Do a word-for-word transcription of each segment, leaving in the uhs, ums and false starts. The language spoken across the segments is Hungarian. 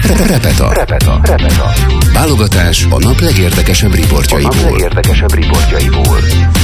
Repeta. Repeta. Repeta. Válogatás a nap legérdekesebb riportjaiból. A nap legérdekesebb riportjaiból.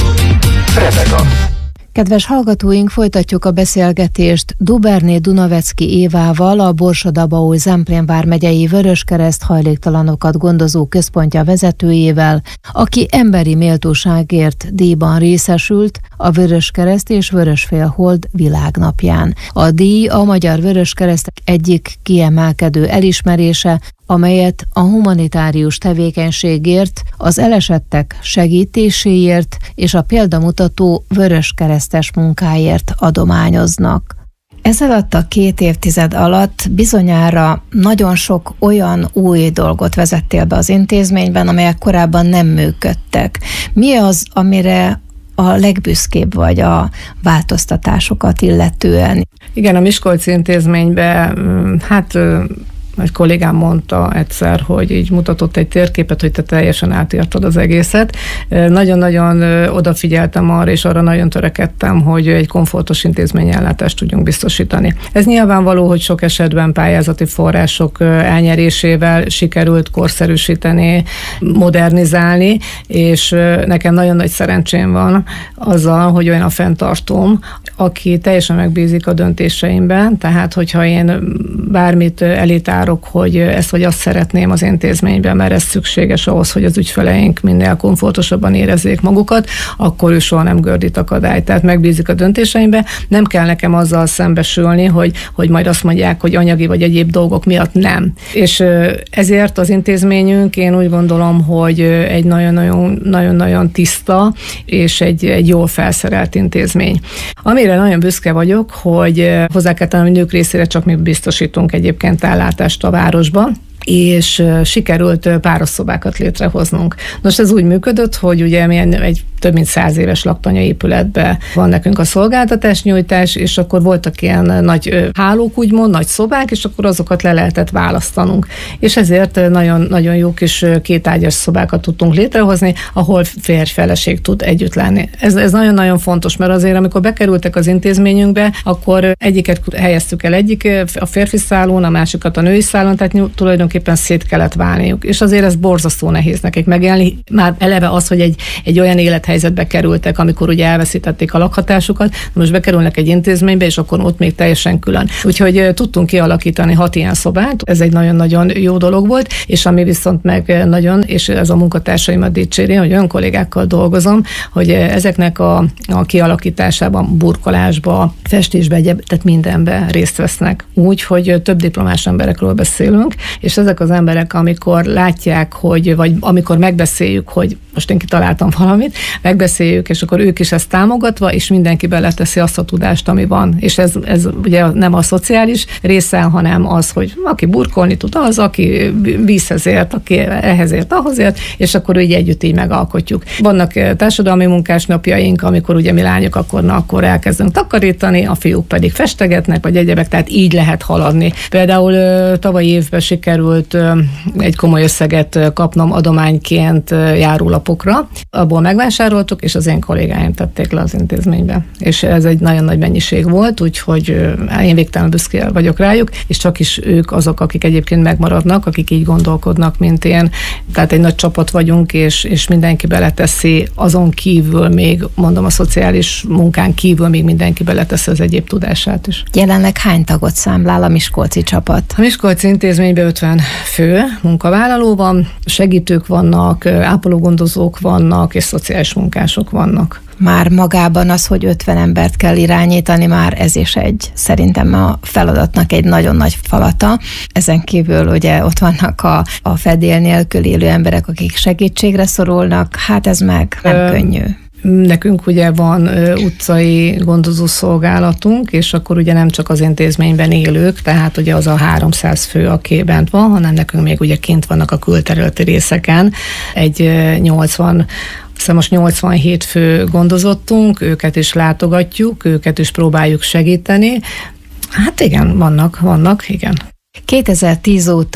Repeta. Kedves hallgatóink, folytatjuk a beszélgetést Duberné Dunavecki Évával, a Borsod-Abaúj-Zemplén vármegyei Vöröskereszt hajléktalanokat gondozó központja vezetőjével, aki emberi méltóságért díjban részesült a Vöröskereszt és Vörösfélhold világnapján. A díj a Magyar Vöröskereszt egyik kiemelkedő elismerése, amelyet a humanitárius tevékenységért, az elesettek segítéséért és a példamutató vöröskeresztes munkáért adományoznak. Ez alatt a két évtized alatt bizonyára nagyon sok olyan új dolgot vezettél be az intézményben, amelyek korábban nem működtek. Mi az, amire a legbüszkébb vagy a változtatásokat illetően? Igen, a Miskolci intézményben, hát egy kollégám mondta egyszer, hogy így mutatott egy térképet, hogy te teljesen átírtad az egészet. Nagyon-nagyon odafigyeltem arra, és arra nagyon törekedtem, hogy egy komfortos intézményellátást tudjunk biztosítani. Ez nyilvánvaló, hogy sok esetben pályázati források elnyerésével sikerült korszerűsíteni, modernizálni, és nekem nagyon nagy szerencsém van azzal, hogy olyan a fenntartóm, aki teljesen megbízik a döntéseimben, tehát hogyha én bármit elitárok, hogy ezt vagy azt szeretném az intézményben, mert ez szükséges ahhoz, hogy az ügyfeleink minél komfortosabban érezzék magukat, akkor ő soha nem gördít akadályt. Tehát megbízik a döntéseimbe, nem kell nekem azzal szembesülni, hogy, hogy majd azt mondják, hogy anyagi vagy egyéb dolgok miatt nem. És ezért az intézményünk, én úgy gondolom, hogy egy nagyon-nagyon tiszta és egy, egy jól felszerelt intézmény. Amire nagyon büszke vagyok, hogy hozzá kell tennem, hogy nők részére csak mi biztosítunk egyébként ellátást a városban, és sikerült párosszobákat létrehoznunk. Most ez úgy működött, hogy ugye milyen egy több mint száz éves laktanyaépületben van nekünk a szolgáltatásnyújtás, és akkor voltak ilyen nagy hálók, úgymond, nagy szobák, és akkor azokat le lehetett választanunk. És ezért nagyon, nagyon jó kis kétágyas szobákat tudtunk létrehozni, ahol férj-feleség tud együtt lenni. Ez, ez nagyon-nagyon fontos, mert azért, amikor bekerültek az intézményünkbe, akkor egyiket helyeztük el egyik a férfi szálon, a másikat a női szálon, tehát tulajdonképpen szét kellett válniuk. És azért ez borzasztó nehéz nekik megélni. Már eleve az, hogy egy, egy olyan élethelyzetbe kerültek, amikor ugye elveszítették a lakhatásukat, most bekerülnek egy intézménybe, és akkor ott még teljesen külön. Úgyhogy tudtunk kialakítani hat ilyen szobát, ez egy nagyon-nagyon jó dolog volt, és ami viszont meg nagyon, és ez a munkatársaimat dicséri, hogy olyan kollégákkal dolgozom, hogy ezeknek a, a kialakításában, burkolásba, festésbe, egyéb, tehát mindenben részt vesznek. Úgy, hogy több diplomás emberekről beszélünk, és ezek az emberek, amikor látják, hogy, vagy amikor megbeszéljük, hogy most én kitaláltam valamit, megbeszéljük, és akkor ők is ezt támogatva, és mindenki beleteszi azt a tudást, ami van. És ez, ez ugye nem a szociális része, hanem az, hogy aki burkolni tud, az, aki vízhez ért, aki ehhez ért, ahhoz ért, és akkor így együtt így megalkotjuk. Vannak társadalmi munkásnapjaink, amikor ugye mi lányok akkor, na, akkor elkezdünk takarítani, a fiúk pedig festegetnek, vagy egyebek, tehát így lehet haladni. Például tavalyi évben sikerült egy komoly összeget kapnom adományként járólapokra, abból megvásároltuk, és az én kollégáim tették le az intézménybe. És ez egy nagyon nagy mennyiség volt, úgyhogy én végtelen büszke vagyok rájuk, és csak is ők azok, akik egyébként megmaradnak, akik így gondolkodnak, mint én. Tehát egy nagy csapat vagyunk, és, és mindenki beleteszi, azon kívül még, mondom, a szociális munkán kívül még mindenki beleteszi az egyéb tudását is. Jelenleg hány tagot számlál a miskolci csapat? A miskolci intézményben ötven fő munkavállaló van, segítők vannak, ápológondozók vannak, és szociális munkások vannak. Már magában az, hogy ötven embert kell irányítani, már ez is egy, szerintem a feladatnak egy nagyon nagy falata. Ezen kívül ugye ott vannak a, a fedél nélkül élő emberek, akik segítségre szorulnak, hát ez meg nem Ö- könnyű. Nekünk ugye van ö, utcai gondozó szolgálatunk, és akkor ugye nem csak az intézményben élők, tehát ugye az a háromszáz fő, aki bent van, hanem nekünk még ugye kint vannak a külterületi részeken egy ö, nyolcvan, szóval most nyolcvanhét fő gondozottunk, őket is látogatjuk, őket is próbáljuk segíteni. Hát igen, vannak, vannak, igen. kétezer-tíz óta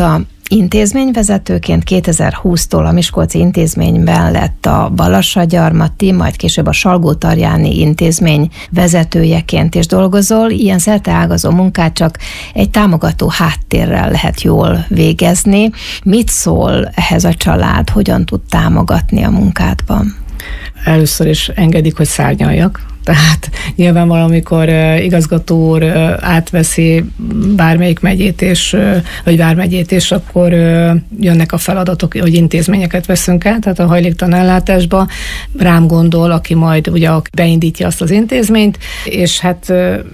Intézményvezetőként kétezer-húsztól a Miskolci intézményben lett a Balassagyarmati, majd később a Salgótarjáni intézmény vezetőjeként is dolgozol. Ilyen szerteágazó munkát csak egy támogató háttérrel lehet jól végezni. Mit szól ehhez a család? Hogyan tud támogatni a munkádban? Először is engedik, hogy szárnyaljak. Tehát nyilván valamikor igazgató úr átveszi bármelyik megyét, és, vagy vármegyét, és akkor jönnek a feladatok, hogy intézményeket veszünk át, tehát a hajléktalan ellátásba rám gondol, aki majd ugye beindítja azt az intézményt, és hát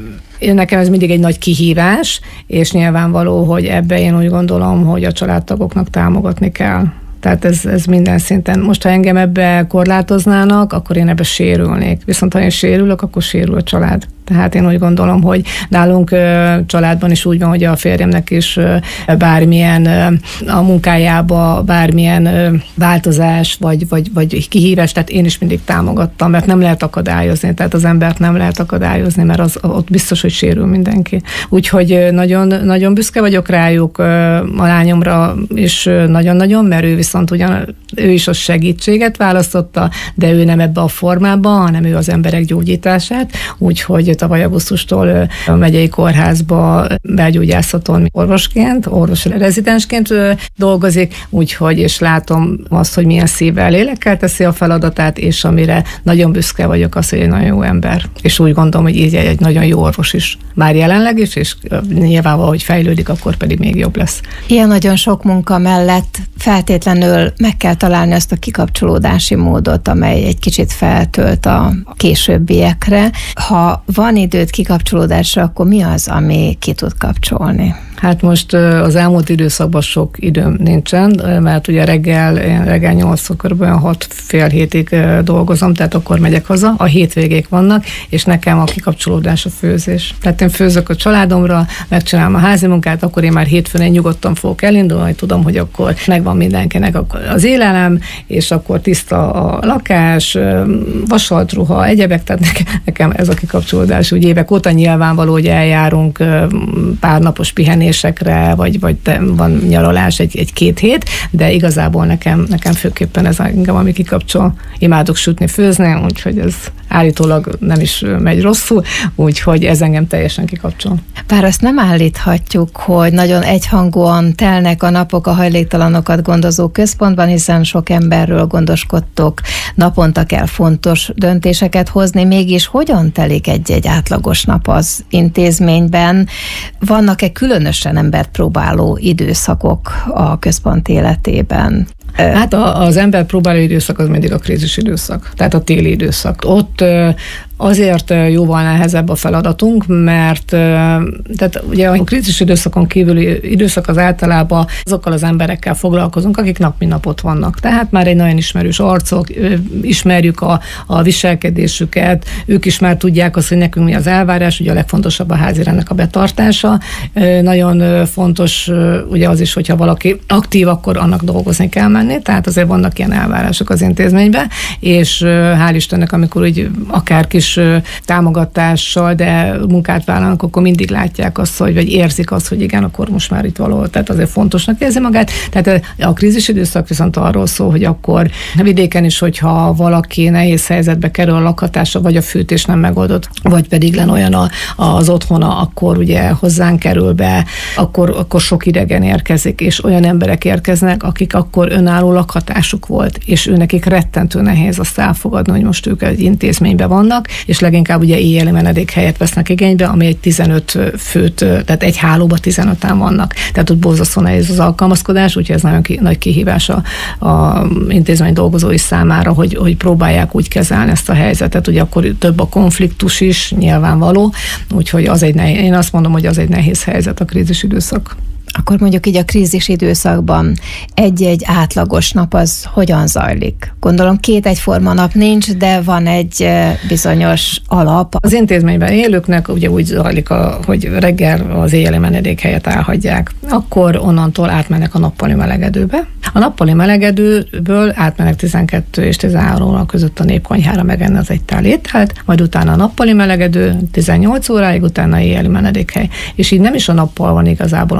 nekem ez mindig egy nagy kihívás, és nyilvánvaló, hogy ebbe én úgy gondolom, hogy a családtagoknak támogatni kell. Tehát ez, ez minden szinten. Most, ha engem ebbe korlátoznának, akkor én ebbe sérülnék. Viszont ha én sérülök, akkor sérül a család. Tehát én úgy gondolom, hogy nálunk családban is úgy van, hogy a férjemnek is bármilyen a munkájába, bármilyen változás, vagy, vagy, vagy kihívás, tehát én is mindig támogattam, mert nem lehet akadályozni, tehát az embert nem lehet akadályozni, mert az, ott biztos, hogy sérül mindenki. Úgyhogy nagyon, nagyon büszke vagyok rájuk, a lányomra is nagyon-nagyon, mert ő viszont ugyan, ő is a segítséget választotta, de ő nem ebbe a formában, hanem ő az emberek gyógyítását, úgyhogy tavaly augusztustól a megyei kórházba belgyógyászaton orvosként, orvos rezidensként dolgozik, úgyhogy, és látom azt, hogy milyen szívvel, lélekkel teszi a feladatát, és amire nagyon büszke vagyok az, hogy egy nagyon jó ember. És úgy gondolom, hogy így egy nagyon jó orvos is. Már jelenleg is, és nyilvánvalóan, hogy fejlődik, akkor pedig még jobb lesz. Ilyen nagyon sok munka mellett feltétlenül meg kell találni azt a kikapcsolódási módot, amely egy kicsit feltölt a későbbiekre. Ha van időt kikapcsolódásra, akkor mi az, ami ki tud kapcsolni? Hát most az elmúlt időszakban sok időm nincsen, mert ugye reggel, én reggel nyolctól körülbelül hat fél hétig dolgozom, tehát akkor megyek haza, a hétvégék vannak, és nekem a kikapcsolódás a főzés. Tehát én főzök a családomra, megcsinálom a házi munkát, akkor én már hétfőn én nyugodtan fogok elindulni, tudom, hogy akkor megvan mindenkinek az élelem, és akkor tiszta a lakás, vasalt ruha, egyebek, tehát nekem ez a kikapcsolódás. Úgy évek óta nyilvánvaló, hogy eljárunk pár napos pihenésekre, vagy, vagy van nyaralás egy, egy két hét, de igazából nekem, nekem főképpen ez engem, ami kikapcsol. Imádok sütni, főzni, úgyhogy ez állítólag nem is megy rosszul, úgyhogy ez engem teljesen kikapcsol. Bár azt nem állíthatjuk, hogy nagyon egyhangúan telnek a napok a hajléktalanokat gondozó központban, hiszen sok emberről gondoskodtok, naponta kell fontos döntéseket hozni, mégis hogyan telik egy-egy átlagos nap az intézményben? Vannak-e különösen embert próbáló időszakok a központ életében? Hát az ember próbáló időszak az mindig a krízis időszak, tehát a téli időszak. Ott azért jóval nehezebb a feladatunk, mert tehát ugye a krízis időszakon kívüli időszak az általában azokkal az emberekkel foglalkozunk, akik nap mint nap ott vannak. Tehát már egy nagyon ismerős arcok, ismerjük a, a viselkedésüket, ők is már tudják azt, hogy nekünk mi az elvárás, ugye a legfontosabb a házirendnek a betartása. Nagyon fontos ugye az is, hogyha valaki aktív, akkor annak dolgozni kell menni, tehát azért vannak ilyen elvárások az intézményben, és hál' Istennek, amikor úgy akár kis támogatással, de munkát vállalnak, akkor mindig látják azt, hogy, vagy érzik azt, hogy igen, akkor most már itt való, tehát azért fontosnak érzi magát. Tehát a krízis időszak viszont arról szól, hogy akkor vidéken is, hogyha valaki nehéz helyzetbe kerül, a lakhatása, vagy a fűtés nem megoldott, vagy pedig len olyan a, az otthona, akkor ugye hozzánk kerül be, akkor, akkor sok idegen érkezik, és olyan emberek érkeznek, akik akkor önálló lakhatásuk volt, és ő nekik rettentő nehéz azt elfogadni, hogy most ők egy intézményben vannak, és leginkább ugye éjjeli menedékhelyet vesznek igénybe, ami egy tizenöt főt, tehát egy hálóba tizenöten vannak. Tehát ott borzasztó nehéz az alkalmazkodás, úgyhogy ez nagyon ki, nagy kihívás a, a intézmény dolgozói számára, hogy, hogy próbálják úgy kezelni ezt a helyzetet, ugye akkor több a konfliktus is, nyilvánvaló, úgyhogy az egy nehéz, én azt mondom, hogy az egy nehéz helyzet a krízis időszak. Akkor mondjuk így a krízis időszakban egy-egy átlagos nap az hogyan zajlik? Gondolom két egyforma nap nincs, de van egy bizonyos alap. Az intézményben élőknek ugye úgy zajlik, a, hogy reggel az éjjeli menedékhelyet elhagyják. Akkor onnantól átmennek a nappali melegedőbe. A nappali melegedőből átmennek tizenkettő és tizenhárom óra között a népkonyhára megenni az egy tál ételt, majd utána a nappali melegedő tizennyolc óráig, utána éjjeli menedékhely. És így nem is a nappal van igazából a nagy probléma,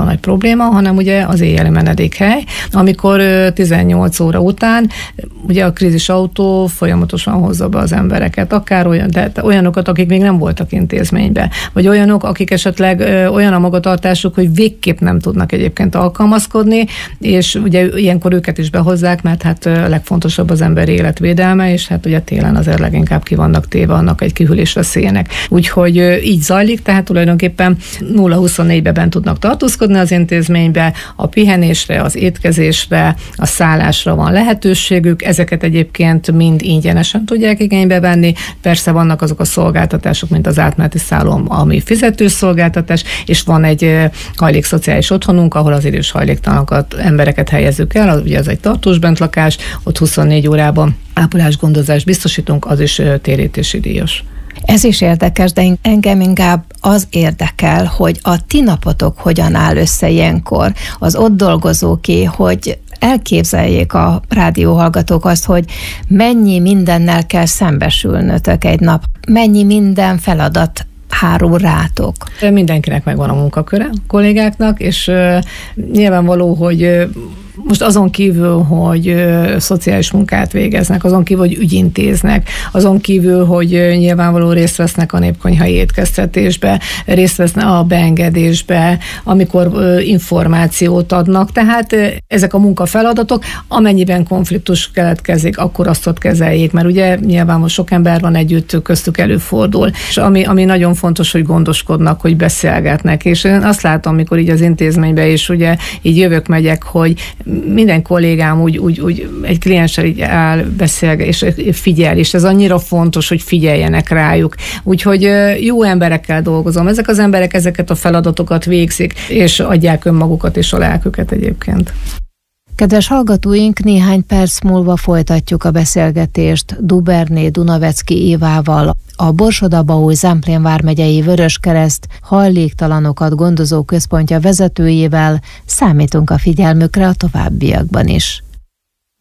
probléma, hanem ugye az éjjeli menedékhely, amikor tizennyolc óra után ugye a krízisautó folyamatosan hozza be az embereket, akár olyan, de olyanokat, akik még nem voltak intézménybe, vagy olyanok, akik esetleg olyan a magatartásuk, hogy végképp nem tudnak egyébként alkalmazkodni, és ugye ilyenkor őket is behozzák, mert hát a legfontosabb az emberi életvédelme, és hát ugye télen azért leginkább ki vannak téve annak egy kihűlés veszélyének. Úgyhogy így zajlik, tehát tulajdonképpen nulla huszonnégyben bent tudnak tartózkodni az intézménybe, a pihenésre, az étkezésre, a szállásra van lehetőségük, ezeket egyébként mind ingyenesen tudják igénybe venni. Persze vannak azok a szolgáltatások, mint az átmeneti szálló, ami fizetős szolgáltatás, és van egy hajlékszociális otthonunk, ahol az idős hajléktalanokat, embereket helyezzük el, ugye ez egy tartós bentlakás, ott huszonnégy órában ápolásgondozást biztosítunk, az is térítési díjas. Ez is érdekes, de engem inkább az érdekel, hogy a ti napotok hogyan áll össze ilyenkor, az ott dolgozóké, hogy elképzeljék a rádióhallgatók azt, hogy mennyi mindennel kell szembesülnötök egy nap, mennyi minden feladat hárul rátok. Mindenkinek megvan a munkaköre, kollégáknak, és uh, nyilvánvaló, hogy uh, most azon kívül, hogy ö, szociális munkát végeznek, azon kívül, hogy ügyintéznek, azon kívül, hogy ö, nyilvánvaló részt vesznek a népkonyhai étkeztetésbe, részt vesznek a beengedésbe, amikor ö, információt adnak. Tehát ö, ezek a munkafeladatok, amennyiben konfliktus keletkezik, akkor azt ott kezeljék, mert ugye nyilván most sok ember van együtt, köztük előfordul. És ami, ami nagyon fontos, hogy gondoskodnak, hogy beszélgetnek. És én azt látom, amikor így az intézménybe is ugye így jövök, megyek, hogy minden kollégám úgy, úgy, úgy egy klienssel így áll, beszél, és figyel, és ez annyira fontos, hogy figyeljenek rájuk. Úgyhogy jó emberekkel dolgozom. Ezek az emberek ezeket a feladatokat végzik, és adják önmagukat és a lelküket egyébként. Kedves hallgatóink, néhány perc múlva folytatjuk a beszélgetést Dubernay Dunavecki Évával, a Borsod-Abaúj-Zemplén vármegyei Vöröskereszt hajléktalanokat gondozó központja vezetőjével. Számítunk a figyelmükre a továbbiakban is.